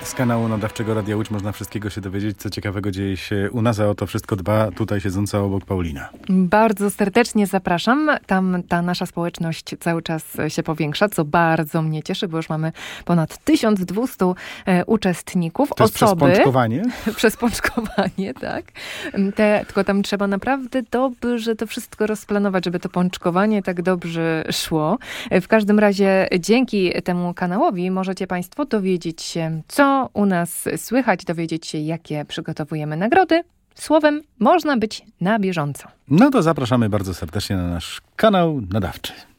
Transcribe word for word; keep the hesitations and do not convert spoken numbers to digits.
Z kanału nadawczego Radia Łódź można wszystkiego się dowiedzieć, co ciekawego dzieje się u nas, a o to wszystko dba tutaj siedząca obok Paulina. Bardzo serdecznie zapraszam. Tam ta nasza społeczność cały czas się powiększa, co bardzo mnie cieszy, bo już mamy ponad tysiąc dwieście e, uczestników. To jest Osoby, przez pączkowanie? Przez pączkowanie, tak. Te, tylko tam trzeba naprawdę dobrze to wszystko rozplanować, żeby to pączkowanie tak dobrze szło. W każdym razie dzięki temu kanałowi możecie Państwo dowiedzieć się, co u nas słychać, dowiedzieć się, jakie przygotowujemy nagrody. Słowem, można być na bieżąco. No to zapraszamy bardzo serdecznie na nasz kanał nadawczy.